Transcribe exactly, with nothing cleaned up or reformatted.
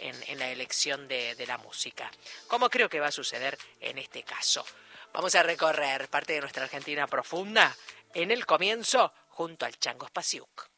en, en la elección de, de la música, como creo que va a suceder en este caso. Vamos a recorrer parte de nuestra Argentina profunda en el comienzo junto al Chango Spasiuk.